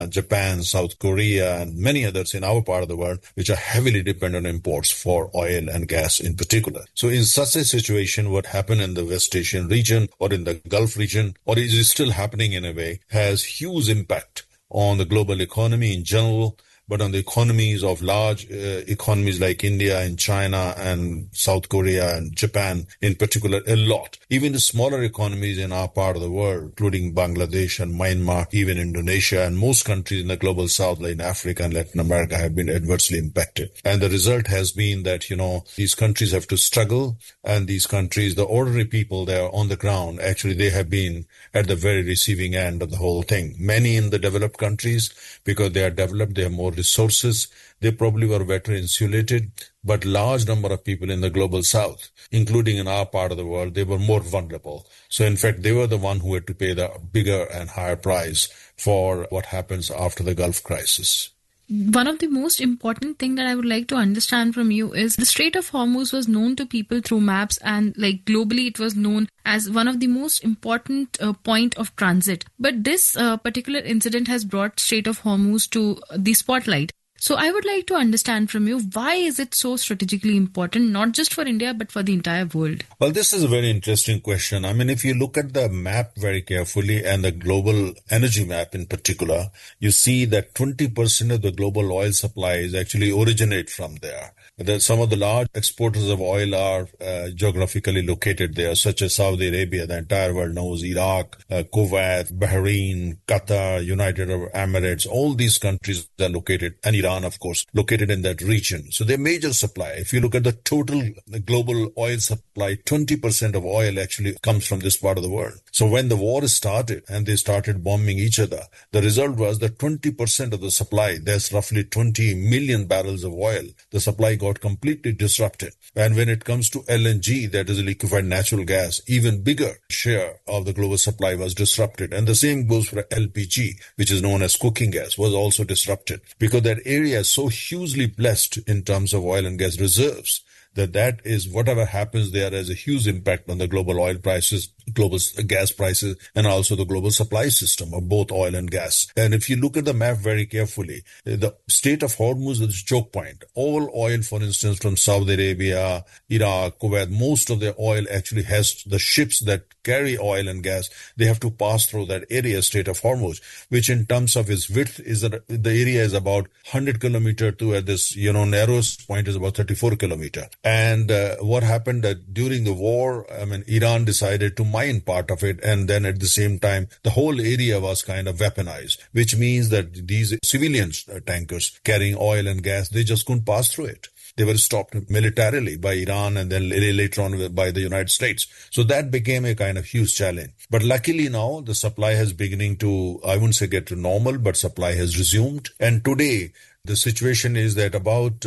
Japan, South Korea, and many others in our part of the world, which are heavily dependent on imports for oil and gas in particular. So in such a situation, what happened in the West Asian region or in the Gulf region, or is still happening in a way, has huge impact on the global economy in general, but on the economies of large economies like India and China and South Korea and Japan in particular, a lot. Even the smaller economies in our part of the world, including Bangladesh and Myanmar, even Indonesia and most countries in the global south like Africa and Latin America have been adversely impacted. And the result has been that, these countries have to struggle, and these countries, the ordinary people there on the ground, actually they have been at the very receiving end of the whole thing. Many in the developed countries, because they are developed, they have more resources, they probably were better insulated, but large number of people in the global south, including in our part of the world, they were more vulnerable. So in fact, they were the one who had to pay the bigger and higher price for what happens after the Gulf crisis. One of the most important thing that I would like to understand from you is the Strait of Hormuz was known to people through maps, and globally it was known as one of the most important point of transit. But this particular incident has brought Strait of Hormuz to the spotlight. So I would like to understand from you, why is it so strategically important, not just for India, but for the entire world? Well, this is a very interesting question. I mean, if you look at the map very carefully and the global energy map in particular, you see that 20% of the global oil supplies actually originate from there. Some of the large exporters of oil are geographically located there, such as Saudi Arabia, the entire world knows, Iraq, Kuwait, Bahrain, Qatar, United Arab Emirates, all these countries are located, and Iran, of course, located in that region. So they're major supply. If you look at the total global oil supply, 20% of oil actually comes from this part of the world. So when the war started and they started bombing each other, the result was that 20% of the supply, there's roughly 20 million barrels of oil, the supply got completely disrupted. And when it comes to LNG, that is liquefied natural gas, even bigger share of the global supply was disrupted. And the same goes for LPG, which is known as cooking gas, was also disrupted, because that area is so hugely blessed in terms of oil and gas reserves that is whatever happens there has a huge impact on the global oil prices, global gas prices, and also the global supply system of both oil and gas. And if you look at the map very carefully, the Strait of Hormuz is a choke point. All oil, for instance, from Saudi Arabia, Iraq, Kuwait, most of the oil actually has the ships that carry oil and gas. They have to pass through that area, Strait of Hormuz, which in terms of its width is the area is about 100 kilometer to at this, narrowest point is about 34 kilometer. And what happened during the war, Iran decided to mine part of it, and then at the same time, the whole area was kind of weaponized, which means that these civilian tankers carrying oil and gas, they just couldn't pass through it. They were stopped militarily by Iran and then later on by the United States. So that became a kind of huge challenge. But luckily now the supply has beginning to, I wouldn't say get to normal, but supply has resumed. And today, the situation is that about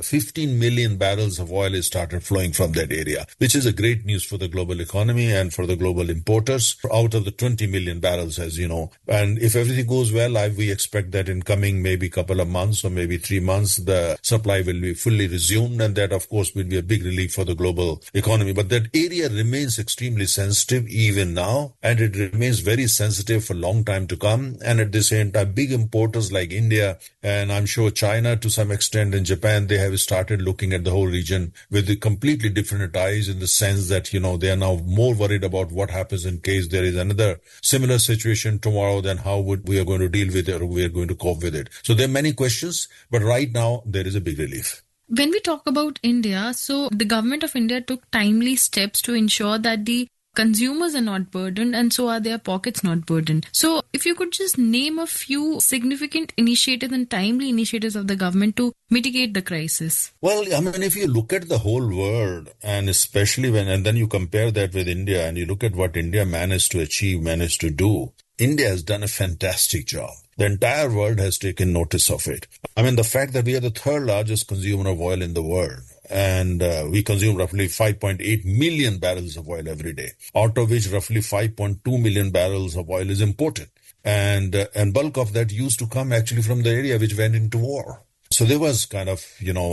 15 million barrels of oil has started flowing from that area, which is a great news for the global economy and for the global importers out of the 20 million barrels, as you know. And if everything goes well, we expect that in coming maybe couple of months or maybe 3 months, the supply will be fully resumed. And that, of course, will be a big relief for the global economy. But that area remains extremely sensitive even now, and it remains very sensitive for a long time to come. And at the same time, big importers like India, and I'm sure China to some extent, and Japan, they have started looking at the whole region with a completely different eyes, in the sense that, they are now more worried about what happens in case there is another similar situation tomorrow, then how would we are going to deal with it, or we are going to cope with it. So there are many questions, but right now there is a big relief. When we talk about India, so the government of India took timely steps to ensure that the consumers are not burdened, and so are their pockets not burdened. So if you could just name a few significant initiatives and timely initiatives of the government to mitigate the crisis. Well, if you look at the whole world, and especially and then you compare that with India, and you look at what India managed to achieve, managed to do, India has done a fantastic job. The entire world has taken notice of it. The fact that we are the third largest consumer of oil in the world, and we consume roughly 5.8 million barrels of oil every day, out of which roughly 5.2 million barrels of oil is imported. And bulk of that used to come actually from the area which went into war. So there was kind of,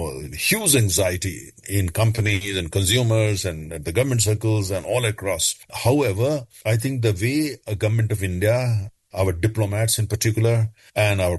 huge anxiety in companies and consumers and at the government circles and all across. However, I think the way a government of India, our diplomats in particular, and our